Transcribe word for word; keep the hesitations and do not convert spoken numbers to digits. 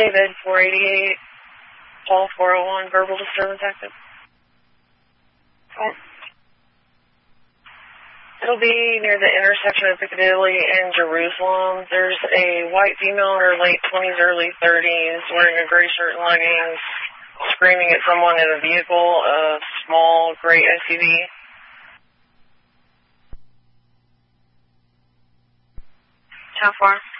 David, four eighty-eight, Paul four oh one, verbal disturbance active. Oh. It'll be near the intersection of Piccadilly and Jerusalem. There's a white female in her late twenties, early thirties, wearing a gray shirt and leggings, screaming at someone in a vehicle, a small gray S U V. How far?